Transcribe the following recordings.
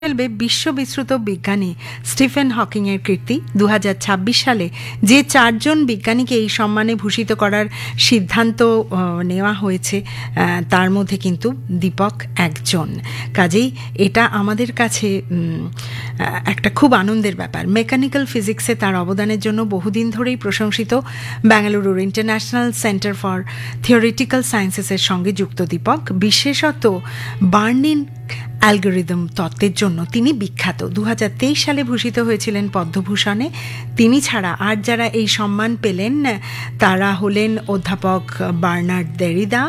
ফেলবে বিশ্ববিশ্রুত বিজ্ঞানী Stephen Hawking এর কীর্তি। 2026 সালে যে 4 জন বিজ্ঞানীকে এই সম্মানে ভূষিত করার সিদ্ধান্ত নেওয়া হয়েছে তার মধ্যে কিন্তু দীপক একজন। কাজেই এটা আমাদের কাছে একটা খুব আনন্দের ব্যাপার। মেকানিক্যাল ফিজিক্সে তার অবদানের জন্য বহুদিন ধরেই প্রশংসিত বেঙ্গালুরুর ইন্টারন্যাশনাল সেন্টার ফর থিওরিটিক্যাল সায়েন্সেসের সঙ্গে যুক্ত দীপক বিশেষত বার্নিন অ্যালগোরিদম তত্ত্বের জন্য তিনি বিখ্যাত। 2023 সালে ভূষিত হয়েছিলেন পদ্মভূষণে। তিনি ছাড়া আর যারা এই সম্মান পেলেন তারা হলেন অধ্যাপক বার্নার্ড দেরিদা,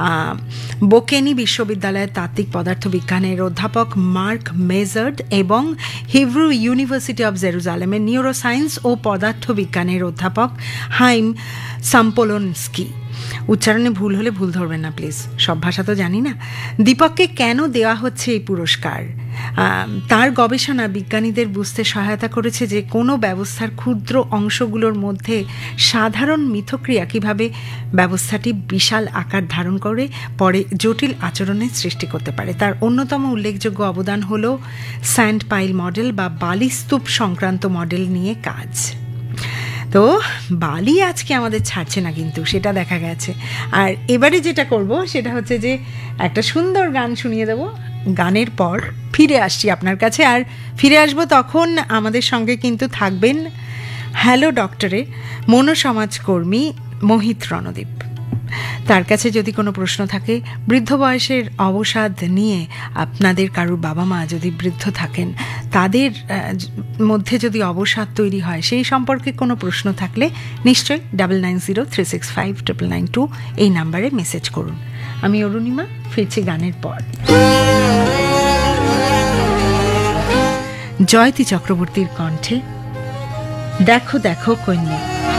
বোকেনি বিশ্ববিদ্যালয়ের তাত্ত্বিক পদার্থবিজ্ঞানের অধ্যাপক মার্ক মেজার্ড এবং হিব্রু ইউনিভার্সিটি অব জেরুজালেমের নিউরোসায়েন্স ও পদার্থবিজ্ঞানের অধ্যাপক হাইম সাম্পোলনস্কি। উচ্চারণে ভুল হলে ভুল ধরবেন না প্লিজ, সব ভাষা তো জানি না। দীপককে কেন দেওয়া হচ্ছে এই পুরস্কার? তার গবেষণা বিজ্ঞানীদের বুঝতে সহায়তা করেছে যে কোনো ব্যবস্থার ক্ষুদ্র অংশগুলোর মধ্যে সাধারণ মিথক্রিয়া কীভাবে ব্যবস্থাটি বিশাল আকার ধারণ করে পরে জটিল আচরণের সৃষ্টি করতে পারে। তার অন্যতম উল্লেখযোগ্য অবদান হল স্যান্ড পাইল মডেল বা বালিস্তূপ সংক্রান্ত মডেল নিয়ে কাজ। তো বালি আজকে আমাদের ছাড়ছে না কিন্তু, সেটা দেখা গেছে। আর এবারে যেটা করব সেটা হচ্ছে যে একটা সুন্দর গান শুনিয়ে দেব। গানের পর ফিরে আসছি আপনার কাছে, আর ফিরে আসবো তখন আমাদের সঙ্গে কিন্তু থাকবেন হ্যালো ডক্টরে মনোসমাজকর্মী মোহিত রণদীপ। তার কাছে যদি কোনো প্রশ্ন থাকে, বৃদ্ধ বয়সের অবসাদ নিয়ে আপনাদের কারুর বাবা মা যদি বৃদ্ধ থাকেন, তাদের মধ্যে যদি অবসাদ তৈরি হয়, সেই সম্পর্কে কোনো প্রশ্ন থাকলে নিশ্চয়ই 9903659992 এই নাম্বারে মেসেজ করুন। আমি অরুণিমা, ফিরছি গানের পর। জয়তী চক্রবর্তীর কণ্ঠে দেখো দেখো কন্যা।